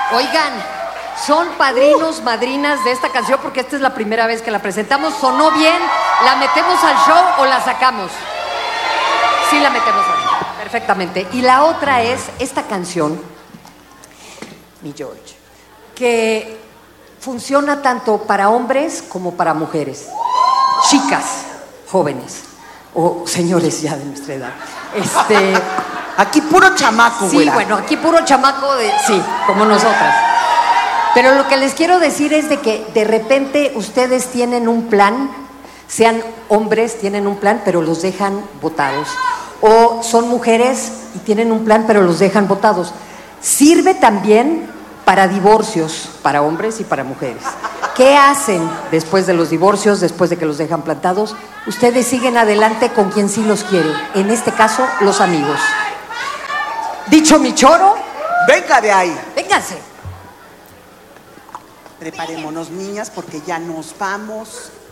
Oigan, son padrinos, madrinas de esta canción porque esta es la primera vez que la presentamos. ¿Sonó bien? ¿La metemos al show o la sacamos? Sí, la metemos al show, perfectamente. Y la otra es esta canción, mi George, que funciona tanto para hombres como para mujeres. Chicas, jóvenes o señores ya de nuestra edad. Aquí puro chamaco, sí, güera. bueno, aquí puro chamaco sí, como nosotras. Pero lo que les quiero decir es de que de repente ustedes tienen un plan, sean hombres, tienen un plan, pero los dejan botados. O son mujeres y tienen un plan, pero los dejan botados. Sirve también para divorcios, para hombres y para mujeres. ¿Qué hacen después de los divorcios, después de que los dejan plantados? Ustedes siguen adelante con quien sí los quiere. En este caso, los amigos. Dicho mi choro, Venga de ahí. vénganse. Preparémonos, niñas, porque ya nos vamos.